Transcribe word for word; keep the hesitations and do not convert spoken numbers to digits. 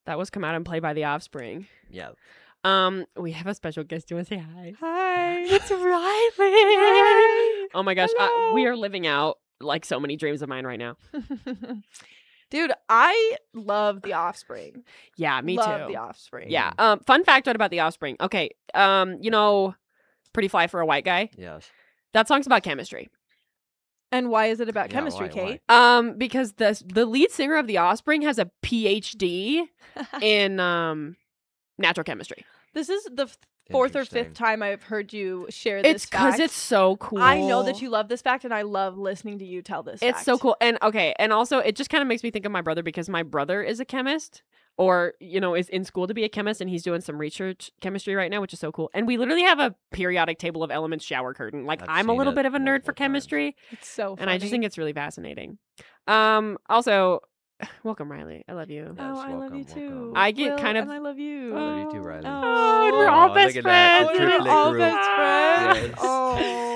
That was Come Out and Play by The Offspring. Yeah. Um, we have a special guest. Do you want to say hi? Hi. It's Riley. Hi. Oh my gosh. Uh, Hello. we are living out like so many dreams of mine right now. Dude, I love The Offspring. Yeah, me love too. The Offspring. Yeah. Um, fun fact about The Offspring. Okay. Um, you know, Pretty Fly for a White Guy. Yes. That song's about chemistry. And why is it about Yeah, chemistry, why- Kate? Um, because the the lead singer of The Offspring has a P H D in um natural chemistry. This is the f- fourth or Interesting. fifth time I've heard you share this It's because fact. it's so cool. I know that you love this fact, and I love listening to you tell this It's fact. so cool. And okay, and also it just kind of makes me think of my brother because my brother is a chemist or, you know, is in school to be a chemist and he's doing some research chemistry right now, which is so cool. And we literally have a periodic table of elements shower curtain. Like I've I'm a seen little it bit of a nerd for multiple times. chemistry It's so funny. and I just think it's really fascinating. Um also, welcome Riley. I love you. Yes, Oh, I love you welcome, too. welcome. I get Will, kind of- and I love you. I love you too, Riley. Oh, and we're all Oh, best look at that, friends. the We're triplet all group. best friends. Yes. Oh.